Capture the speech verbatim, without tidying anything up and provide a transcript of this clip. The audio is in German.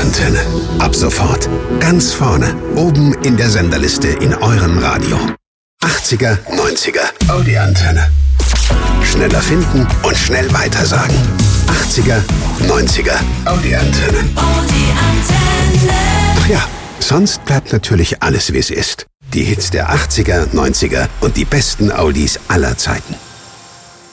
Audi-Antenne. Ab sofort ganz vorne, oben in der Senderliste in eurem Radio. achtziger, neunziger Audi-Antenne. Schneller finden und schnell weitersagen. achtziger, neunziger Audi-Antenne. Audi-Antenne. Ach ja, sonst bleibt natürlich alles, wie es ist. Die Hits der achtziger, neunziger und die besten Audis aller Zeiten.